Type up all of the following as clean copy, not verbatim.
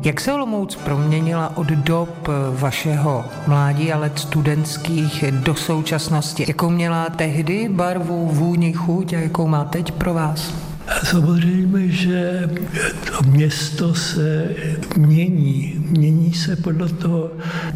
Jak se Olomouc proměnila od dob vašeho mládí a let studentských do současnosti? Jakou měla tehdy barvu, vůni, chuť a jakou má teď pro vás? Samozřejmě, že to město se mění. Mění se podle toho,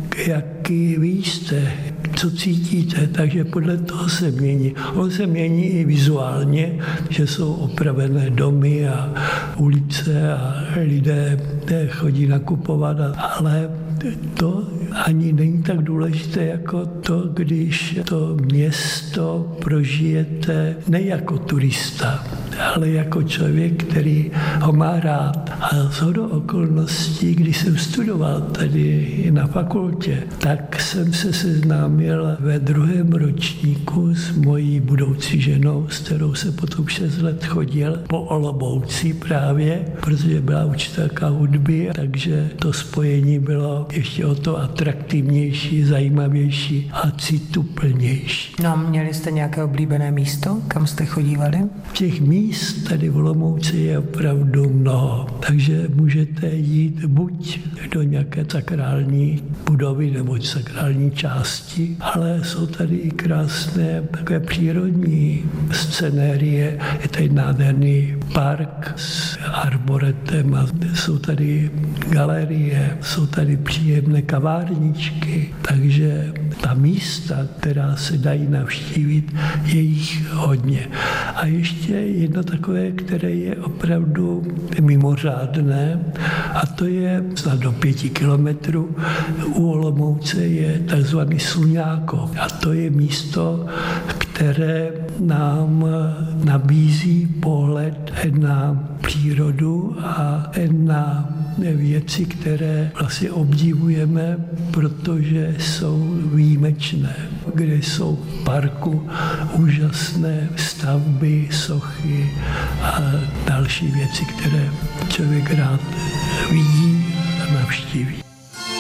jaký vy jste, co cítíte, takže podle toho se mění. On se mění i vizuálně, že jsou opravené domy a ulice a lidé chodí nakupovat, ale to ani není tak důležité jako to, když to město prožijete ne jako turista, ale jako člověk, který ho má rád. A shodou okolností, když jsem studoval tady na fakultě, tak jsem se seznámil ve 2. ročníku s mojí budoucí ženou, s kterou se potom 6 let chodil po Olomouci právě, protože byla učitelka hudby, takže to spojení bylo ještě o to atraktivnější, zajímavější a cituplnější. No a měli jste nějaké oblíbené místo, kam jste chodívali? Těch míst tady v Olomouci je opravdu mnoho, takže můžete jít buď do nějaké sakrální budovy nebo sakrální části, ale jsou tady i krásné takové přírodní scenérie. Je tady nádherný park s arboretem a jsou tady galerie, jsou tady příjemné kavárničky, takže ta místa, která se dají navštívit, je jich hodně. A ještě jedno takové, které je opravdu mimořádné, a to je snad do 5 kilometrů u Olomouce je takzvaný Sluňákov. A to je místo, které nám nabízí pohled na přírodu a na věci, které vlastně obdivujeme, protože jsou výjimečné, kde jsou v parku úžasné stavby, sochy a další věci, které člověk rád vidí a navštíví.